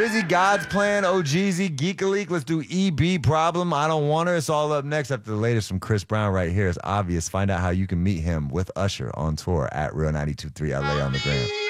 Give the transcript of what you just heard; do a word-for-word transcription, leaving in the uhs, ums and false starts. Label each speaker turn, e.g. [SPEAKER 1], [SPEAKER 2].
[SPEAKER 1] Drizzy, God's Plan, O G Z, Geek Leak. Let's do E B Problem. I Don't Want Her. It's all up next after the latest from Chris Brown right here. It's obvious. Find out how you can meet him with Usher on tour at Real ninety-two point three L A on the gram.